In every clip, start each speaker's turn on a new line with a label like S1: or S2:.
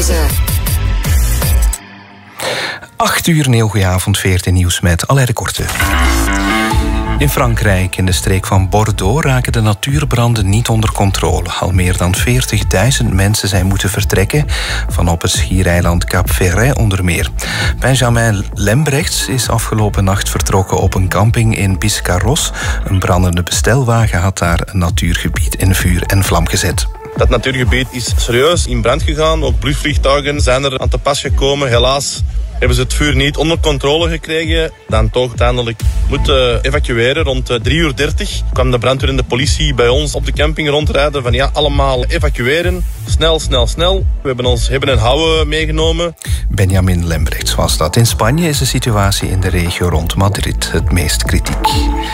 S1: Tijdloze.
S2: 8 uur, heel goedenavond, 14 nieuws met Alain de Korte. In Frankrijk, in de streek van Bordeaux, raken de natuurbranden niet onder controle. Al meer dan 40.000 mensen zijn moeten vertrekken van op het schiereiland Cap Ferret onder meer. Benjamin Lembrechts is afgelopen nacht vertrokken op een camping in Biscarrosse. Een brandende bestelwagen had daar een natuurgebied in vuur en vlam gezet.
S3: Dat natuurgebied is serieus in brand gegaan. Ook blusvliegtuigen zijn er aan te pas gekomen. Helaas hebben ze het vuur niet onder controle gekregen. Dan toch uiteindelijk moeten evacueren. Rond 3:30 kwam de brandweer en de politie bij ons op de camping rondrijden. Van ja, allemaal evacueren. Snel. We hebben ons hebben en houden meegenomen.
S2: Benjamin Lembrechts was dat. In Spanje is de situatie in de regio rond Madrid het meest kritiek.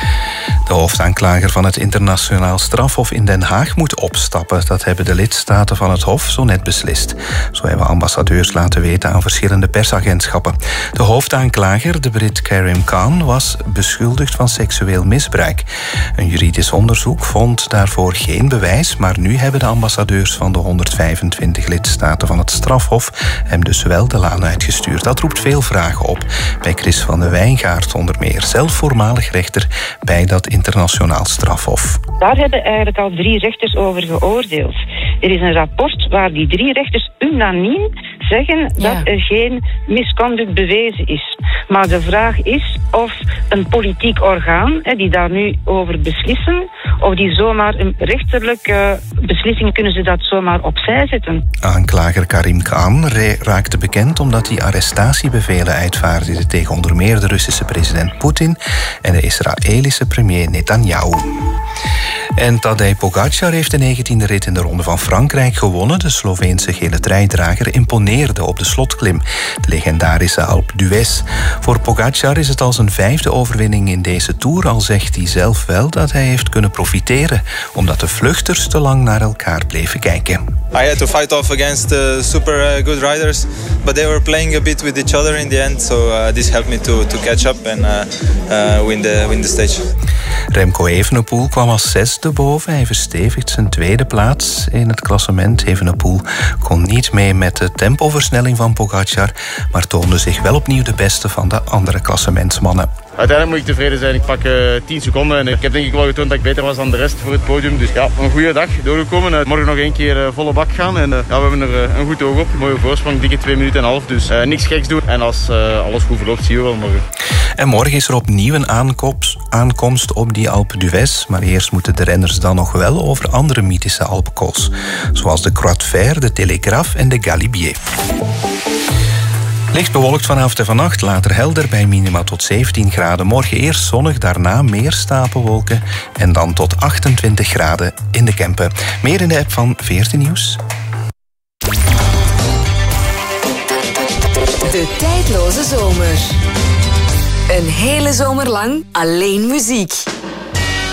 S2: De hoofdaanklager van het internationaal strafhof in Den Haag moet opstappen. Dat hebben de lidstaten van het hof zo net beslist. Zo hebben ambassadeurs laten weten aan verschillende persagentschappen. De hoofdaanklager, de Brit Karim Khan, was beschuldigd van seksueel misbruik. Een juridisch onderzoek vond daarvoor geen bewijs, maar nu hebben de ambassadeurs van de 125 lidstaten van het strafhof hem dus wel de laan uitgestuurd. Dat roept veel vragen op. Bij Chris van de Wijngaard onder meer, zelf voormalig rechter bij dat internationaal strafhof.
S4: Daar hebben eigenlijk al 3 rechters over geoordeeld. Er is een rapport waar die 3 rechters unaniem zeggen dat er geen misconduct bewezen is. Maar de vraag is of een politiek orgaan, die daar nu over beslissen, of die zomaar een rechterlijke beslissing, kunnen ze dat zomaar opzij zetten.
S2: Aanklager Karim Khan raakte bekend omdat hij arrestatiebevelen uitvaardigde tegen onder meer de Russische president Poetin en de Israëlische premier Netanyahu. En Tadej Pogačar heeft de 19e rit in de Ronde van Frankrijk gewonnen. De Sloveense gele truidrager imponeerde op de slotklim, de legendarische Alpe d'Huez. Voor Pogačar is het al zijn 5e overwinning in deze Tour, al zegt hij zelf wel dat hij heeft kunnen profiteren, omdat de vluchters te lang naar elkaar bleven kijken.
S5: I had to fight off against super good riders, but they were playing a bit with each other in the end, so this helped me to catch up and win the stage.
S2: Remco Evenepoel kwam als 6e boven. Hij verstevigt zijn 2e plaats in het klassement. Evenepoel kon niet mee met de tempoversnelling van Pogačar, maar toonde zich wel opnieuw de beste van de andere klassementsmannen.
S6: Uiteindelijk moet ik tevreden zijn. Ik pak 10 seconden en ik heb denk ik wel getoond dat ik beter was dan de rest voor het podium. Dus ja, een goede dag doorgekomen. Morgen nog 1 keer volle bak gaan en we hebben er een goed oog op. Mooie voorsprong, dikke 2 minuten en een half. Dus niks geks doen. En als alles goed verloopt, zien we wel morgen.
S2: En morgen is er opnieuw een aankomst op die Alpe d'Huez. Maar eerst moeten de renners dan nog wel over andere mythische Alpecols, zoals de Croix de Fer, de Télégraphe en de Galibier. Licht bewolkt vanavond en vannacht, later helder bij minima tot 17 graden. Morgen eerst zonnig, daarna meer stapelwolken en dan tot 28 graden in de Kempen. Meer in de app van 14 Nieuws.
S1: De tijdloze zomer. Een hele zomer lang alleen muziek.